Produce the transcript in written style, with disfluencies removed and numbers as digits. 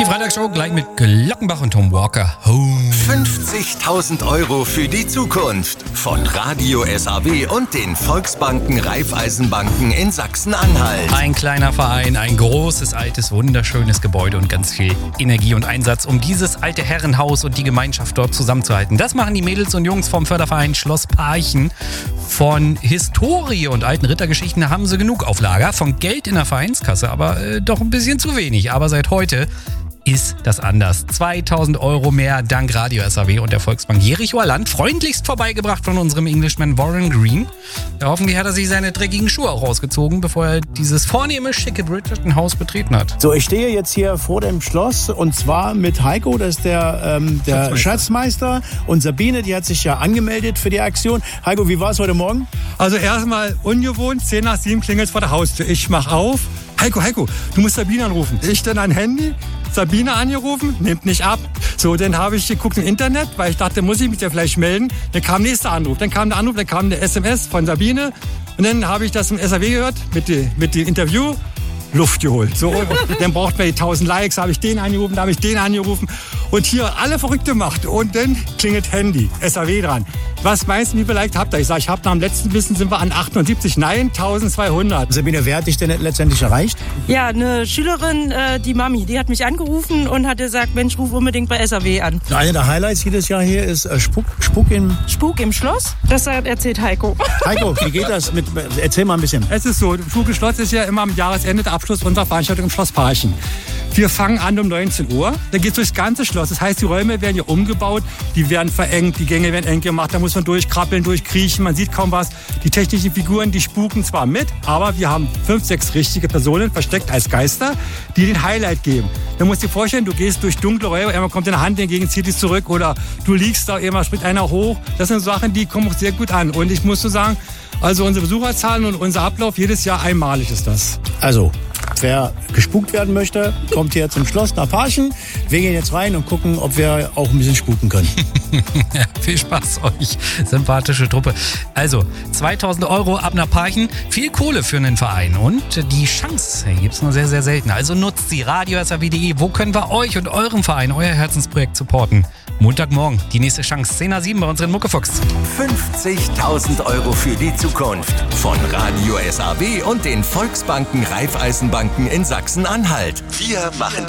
Die Freitagsshow gleich mit Glockenbach und Tom Walker. 50.000 Euro für die Zukunft von Radio SAW und den Volksbanken Raiffeisenbanken in Sachsen-Anhalt. Ein kleiner Verein, ein großes, altes, wunderschönes Gebäude und ganz viel Energie und Einsatz, um dieses alte Herrenhaus und die Gemeinschaft dort zusammenzuhalten. Das machen die Mädels und Jungs vom Förderverein Schloss Parchen. Von Historie und alten Rittergeschichten haben sie genug auf Lager. Von Geld in der Vereinskasse aber doch ein bisschen zu wenig. Aber seit heute ist das anders. 2.000 Euro mehr dank Radio SAW und der Volksbank Jerichoer Land. Freundlichst vorbeigebracht von unserem Englishman Warren Green. Ja, hoffentlich hat er sich seine dreckigen Schuhe auch rausgezogen, bevor er dieses vornehme, schicke Bridgerton-Haus betreten hat. So, ich stehe jetzt hier vor dem Schloss und zwar mit Heiko, das ist der Schatzmeister. Und Sabine, die hat sich ja angemeldet für die Aktion. Heiko, wie war es heute Morgen? Also erstmal ungewohnt, 10 nach 7 klingelt vor der Haustür. Ich mach auf. Heiko, du musst Sabine anrufen. Ich dann ein Handy, Sabine angerufen, nimmt nicht ab. So, dann habe ich geguckt im Internet, weil ich dachte, muss ich mich ja vielleicht melden. Dann kam nächster Anruf, dann kam eine SMS von Sabine. Und dann habe ich das im SAW gehört mit dem Interview. Luft geholt. So, dann braucht man die 1000 Likes, habe ich den angerufen, da habe ich den angerufen. Und hier alle verrückt gemacht. Und dann klingelt Handy, SAW dran. Was meinst du, wie viel Likes habt ihr? Ich sage, ich habe nach dem letzten Wissen sind wir an 78. Nein, 1200. Sabine, wer hat dich denn letztendlich erreicht? Ja, eine Schülerin, die Mami, die hat mich angerufen und hat gesagt, Mensch, ruf unbedingt bei SAW an. Eine der Highlights jedes Jahr hier ist Spuk im Schloss? Das erzählt Heiko. Heiko, wie geht das? Erzähl mal ein bisschen. Es ist so, Spuk im Schloss ist ja immer am Jahresende der Abschluss unserer Veranstaltung im Schloss Parchen. Wir fangen an um 19 Uhr, dann geht es durchs ganze Schloss. Das heißt, die Räume werden hier umgebaut, die werden verengt, die Gänge werden eng gemacht, da muss man durchkrabbeln, durchkriechen, man sieht kaum was. Die technischen Figuren, die spuken zwar mit, aber wir haben 5, 6 richtige Personen versteckt als Geister, die den Highlight geben. Da musst du dir vorstellen, du gehst durch dunkle Räume, einmal kommt eine Hand entgegen, zieht dich zurück oder du liegst da, immer springt einer hoch. Das sind Sachen, die kommen auch sehr gut an. Und ich muss so sagen, also unsere Besucherzahlen und unser Ablauf jedes Jahr einmalig ist das. Also, wer gespukt werden möchte, kommt hier zum Schloss nach Parchen. Wir gehen jetzt rein und gucken, ob wir auch ein bisschen spuken können. Ja, viel Spaß euch, sympathische Truppe. Also, 2.000 Euro ab nach Parchen, viel Kohle für einen Verein. Und die Chance gibt es nur sehr, sehr selten. Also nutzt sie, radio.saw.de. Wo können wir euch und eurem Verein, euer Herzensprojekt supporten? Montagmorgen, die nächste Chance, 10 nach 7 bei unseren Muckefuchs. 50.000 Euro für die Zukunft von Radio SAW und den Volksbanken Raiffeisenbanken in Sachsen-Anhalt. Wir machen